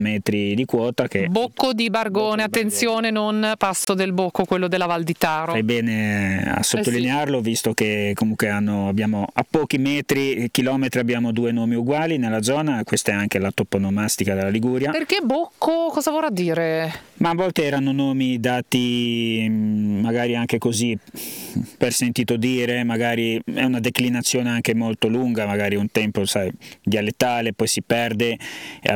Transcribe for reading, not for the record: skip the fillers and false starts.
metri di quota. Che Bocco di Bargone, attenzione, non Passo del Bocco, quello della Val di Taro. Fai bene a sottolinearlo, visto che comunque abbiamo a pochi chilometri abbiamo due nomi uguali nella zona. Questa è anche la toponomastica della Liguria. Perché Bocco cosa vorrà dire? Ma a volte erano nomi dati magari anche così per sentito dire, magari è una declinazione anche molto lunga, magari un tempo, sai, dialettale, poi si perde e